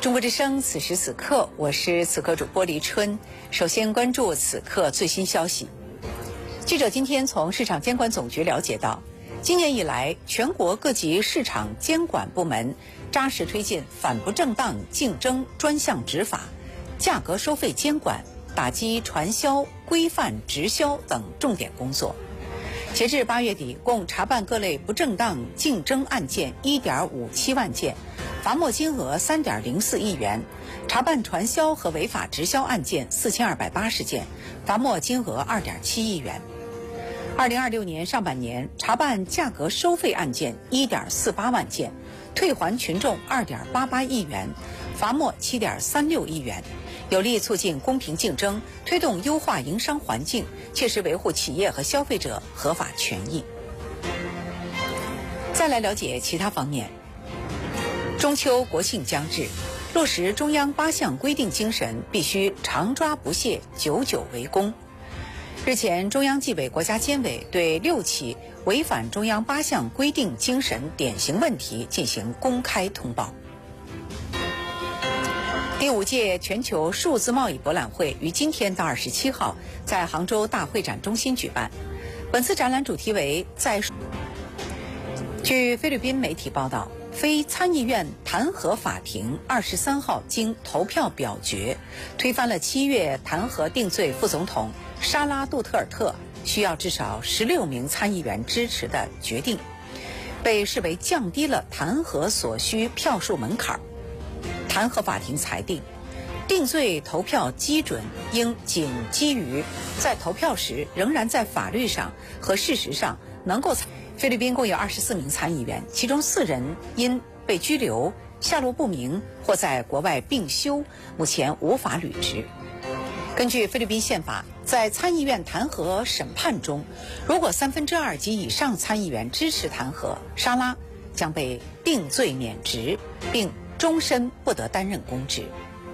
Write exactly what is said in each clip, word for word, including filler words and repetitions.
中国之声，此时此刻，我是此刻主播黎春。首先关注此刻最新消息。记者今天从市场监管总局了解到，今年以来，全国各级市场监管部门扎实推进反不正当竞争专项执法、价格收费监管、打击传销、规范直销等重点工作。截至八月底，共查办各类不正当竞争案件 一点五七万件，罚没金额 三点零四亿元，查办传销和违法直销案件四千二百八十件，罚没金额 二点七亿元。二零二六年上半年，查办价格收费案件 一点四八万件，退还群众 二点八八亿元，罚没 七点三六亿元，有力促进公平竞争，推动优化营商环境，切实维护企业和消费者合法权益。再来了解其他方面。中秋国庆将至，落实中央八项规定精神，必须常抓不懈，久久为功。日前，中央纪委国家监委对六起违反中央八项规定精神典型问题进行公开通报。第五届全球数字贸易博览会于今天到二十七号在杭州大会展中心举办。本次展览主题为在。据菲律宾媒体报道，非参议院弹劾法庭二十三号经投票表决，推翻了七月弹劾定罪副总统沙拉杜特尔特需要至少十六名参议员支持的决定，被视为降低了弹劾所需票数门槛。弹劾法庭裁定，定罪投票基准应仅基于在投票时仍然在法律上和事实上能够参。菲律宾共有二十四名参议员，其中四人因被拘留、下落不明或在国外病休，目前无法履职。根据菲律宾宪法，在参议院弹劾审判中，如果三分之二及以上参议员支持弹劾，沙拉将被定罪免职，并终身不得担任公职。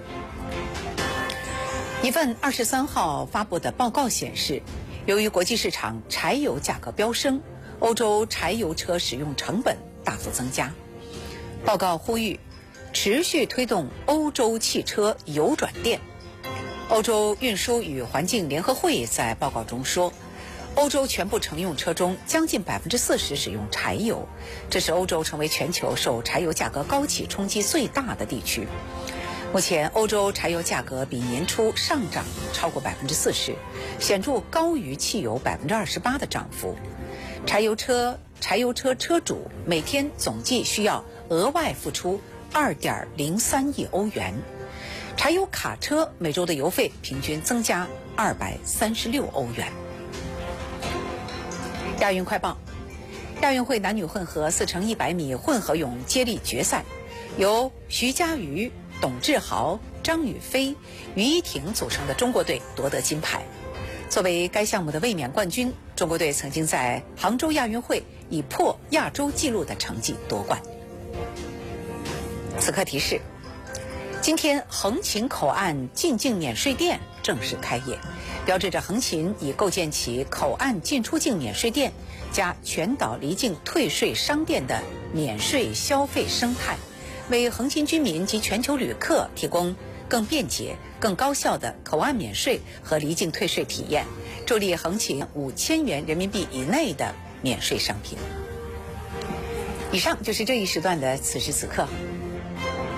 一份二十三号发布的报告显示，由于国际市场柴油价格飙升，欧洲柴油车使用成本大幅增加。报告呼吁持续推动欧洲汽车油转电。欧洲运输与环境联合会在报告中说，欧洲全部乘用车中将近 百分之四十 使用柴油，这是欧洲成为全球受柴油价格高企冲击最大的地区。目前欧洲柴油价格比年初上涨超过 百分之四十， 显著高于汽油 百分之二十八 的涨幅。柴油车柴油车车主每天总计需要额外付出 二点零三亿欧元，柴油卡车每周的油费平均增加二百三十六欧元。亚运快报，亚运会男女混合四乘一百米混合泳接力决赛，由徐嘉余、董志豪、张雨霏、于依婷组成的中国队夺得金牌。作为该项目的卫冕冠军，中国队曾经在杭州亚运会以破亚洲纪录的成绩夺冠。此刻提示，今天横琴口岸进境免税店正式开业，标志着横琴已构建起口岸进出境免税店加全岛离境退税商店的免税消费生态，为横琴居民及全球旅客提供更便捷、更高效的口岸免税和离境退税体验，助力横琴五千元人民币以内的免税商品。以上就是这一时段的此时此刻。